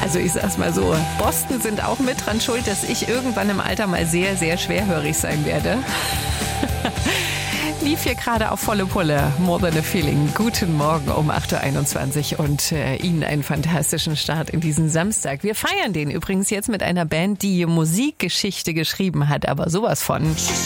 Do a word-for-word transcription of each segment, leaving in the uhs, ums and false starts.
Also ich sag's mal so, Boston sind auch mit dran schuld, dass ich irgendwann im Alter mal sehr, sehr schwerhörig sein werde. Lief hier gerade auf volle Pulle. More Than a Feeling. Guten Morgen um acht Uhr einundzwanzig und äh, Ihnen einen fantastischen Start in diesen Samstag. Wir feiern den übrigens jetzt mit einer Band, die Musikgeschichte geschrieben hat, aber sowas von.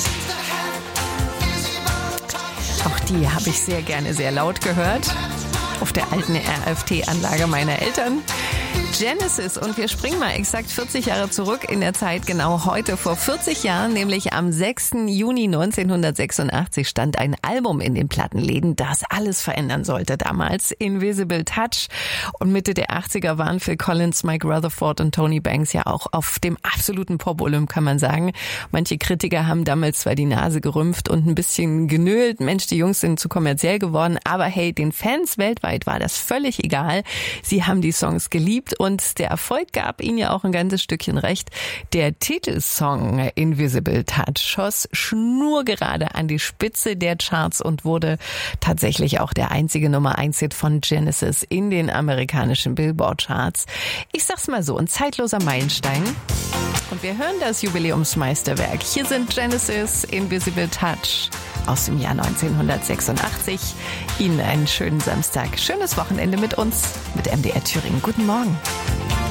Auch die habe ich sehr gerne sehr laut gehört. Auf der alten R F T-Anlage meiner Eltern. Genesis, und wir springen mal exakt vierzig Jahre zurück in der Zeit, genau heute vor vierzig Jahren, nämlich am sechsten Juni neunzehnhundertsechsundachtzig stand ein Album in den Plattenläden, das alles verändern sollte damals, Invisible Touch, und Mitte der achtziger waren Phil Collins, Mike Rutherford und Tony Banks ja auch auf dem absoluten Pop-Olymp, kann man sagen. Manche Kritiker haben damals zwar die Nase gerümpft und ein bisschen genölt, Mensch, die Jungs sind zu kommerziell geworden, aber hey, den Fans weltweit war das völlig egal. Sie haben die Songs geliebt. Und der Erfolg gab ihnen ja auch ein ganzes Stückchen recht. Der Titelsong Invisible Touch schoss schnurgerade an die Spitze der Charts und wurde tatsächlich auch der einzige Nummer eins Hit von Genesis in den amerikanischen Billboard-Charts. Ich sag's mal so, ein zeitloser Meilenstein. Und wir hören das Jubiläumsmeisterwerk. Hier sind Genesis, Invisible Touch aus dem Jahr neunzehnhundertsechsundachtzig. Ihnen einen schönen Samstag, schönes Wochenende mit uns, mit M D R Thüringen. Guten Morgen.